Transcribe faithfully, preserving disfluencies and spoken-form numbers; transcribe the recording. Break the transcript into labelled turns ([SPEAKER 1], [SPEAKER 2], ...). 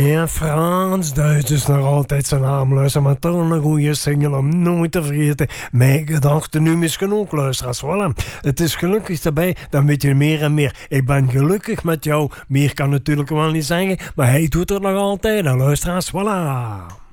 [SPEAKER 1] Ja, Frans Duits is nog altijd zijn naam, luister. Maar toch een goede single om nooit te vergeten. Mijn gedachten nu misschien ook, luisteraars. Voilà. Het is gelukkig erbij, dan weet je meer en meer. Ik ben gelukkig met jou. Meer kan natuurlijk wel niet zeggen, maar hij doet het nog altijd, luisteraars. Voilà.